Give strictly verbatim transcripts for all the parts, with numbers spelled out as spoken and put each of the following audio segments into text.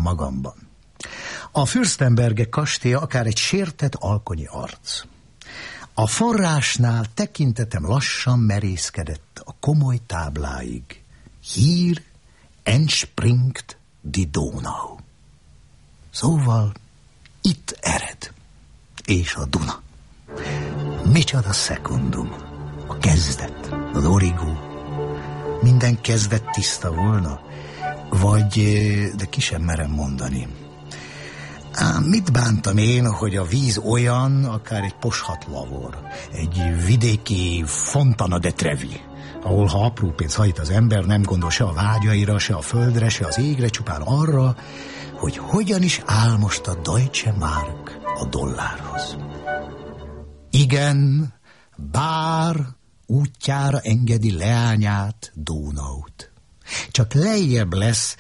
magamban. A Fürstenbergek kastélya akár egy sértett alkonyi arc. A forrásnál tekintetem lassan merészkedett a komoly tábláig. Hier entspringt die Donau. Szóval itt ered. És a Duna. Micsoda szekundum. A kezdet, az origó. Minden kezdet tiszta volna? Vagy, de ki sem merem mondani. Ám mit bántam én, hogy a víz olyan, akár egy poshat lavor, egy vidéki Fontana de Trevi, ahol ha apró pénz hajt az ember, nem gondol se a vágyaira, se a földre, se az égre, csupán arra, hogy hogyan is áll most a Deutsche Mark a dollárhoz. Igen, bár útjára engedi leányát, Dónaut. Csak lejjebb lesz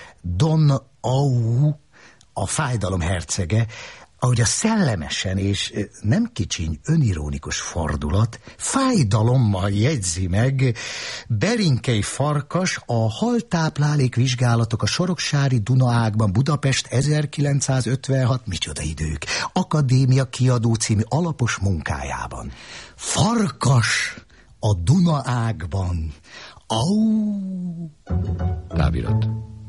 Donau, a fájdalom hercege, ahogy a szellemesen és nem kicsiny önironikus fordulat fájdalommal jegyzi meg Berinkei Farkas a haltáplálék vizsgálatok a Soroksári Dunaágban Budapest ezerkilencszázötvenhat, micsoda idők, Akadémia kiadó című alapos munkájában. Farkas a Dunaágban. Au! Távirat.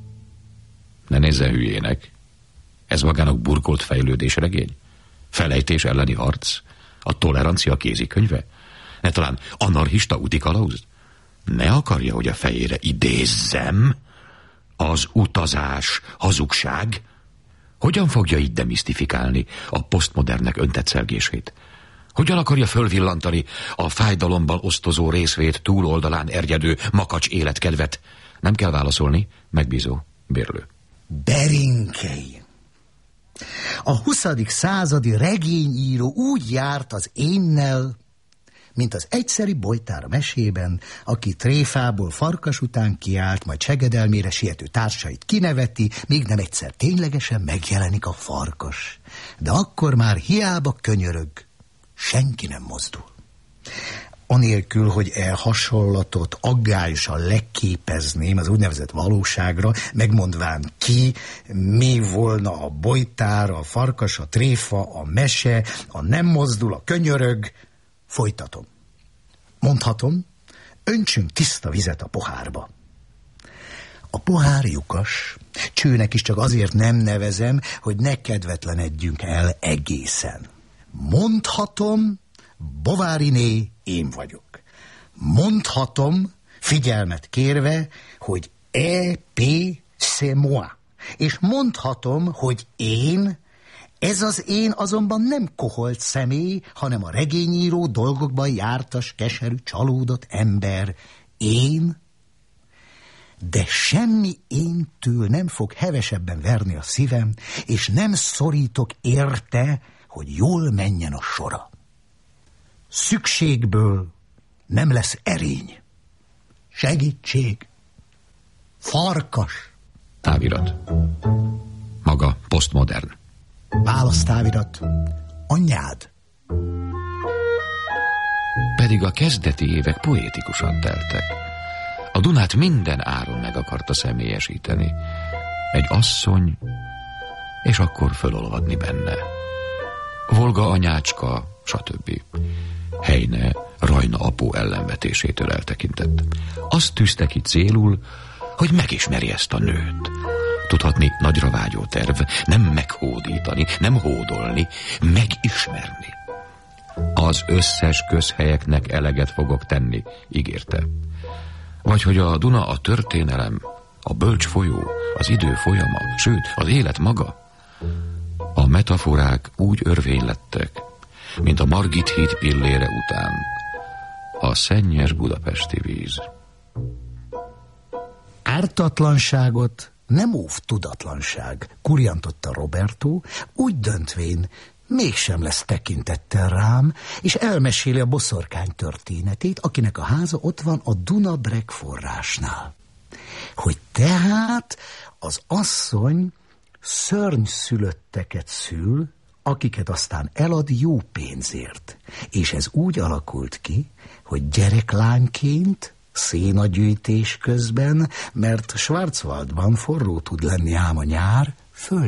Ne nézze hülyének. Ez magának burkolt fejlődés regény? Felejtés elleni harc? A tolerancia kézikönyve? Ne talán anarchista útikalauz? Ne akarja, hogy a fejére idézzem? Az utazás hazugság? Hogyan fogja így demisztifikálni a posztmodernek öntetszelgését? Hogyan akarja fölvillantani a fájdalomban osztozó részvét túloldalán erjedő makacs életkedvet? Nem kell válaszolni, megbízó, Bérlő. Berinkei. A huszadik századi regényíró úgy járt az énnel, mint az egyszeri Bojtár mesében, aki tréfából Farkas után kiállt, majd segedelmére siető társait kineveti, még nem egyszer ténylegesen megjelenik a farkas. De akkor már hiába könyörög, senki nem mozdul. Anélkül, hogy e hasonlatot aggályosan leképezném az úgynevezett valóságra, megmondván ki, mi volna a Bojtár, a farkas, a tréfa, a mese, a nem mozdul, a könyörög, folytatom. Mondhatom, öntsünk tiszta vizet a pohárba. A pohár lyukas, csőnek is csak azért nem nevezem, hogy ne kedvetlenedjünk el egészen. Mondhatom, Bováriné, én vagyok. Mondhatom, figyelmet kérve, hogy E P c'est moi. És mondhatom, hogy én, ez az én azonban nem koholt személy, hanem a regényíró dolgokban jártas, keserű, csalódott ember. Én, de semmi éntől nem fog hevesebben verni a szívem, és nem szorítok érte, hogy jól menjen a sora. Szükségből nem lesz erény. Segítség. Farkas. Távirat. Maga posztmodern. Válasz távirat. Anyád. Pedig a kezdeti évek poétikusan teltek. A Dunát minden áron meg akarta személyesíteni. Egy asszony, és akkor fölolvadni benne. Volga anyácska, stb. Heine Rajna apó ellenvetésétől eltekintett. Azt tűzte ki célul, hogy megismeri ezt a nőt. Tudhatni nagyra vágyó terv, nem meghódítani, nem hódolni, megismerni. Az összes közhelyeknek eleget fogok tenni, ígérte. Vagy hogy a Duna a történelem, a bölcs folyó, az idő folyama, sőt, az élet maga. A metaforák úgy örvénylettek, mint a Margit híd pillére után a szennyes budapesti víz. Ártatlanságot nem óv tudatlanság, kurjantotta Roberto, úgy döntvén, mégsem lesz tekintettel rám, és elmeséli a boszorkány történetét, akinek a háza ott van a Dunabrek forrásnál. Hogy tehát az asszony szörnyszülötteket szül, akiket aztán elad jó pénzért. És ez úgy alakult ki, hogy gyereklányként, szénagyűjtés közben, mert Schwarzwaldban forró tud lenni ám a nyár, föl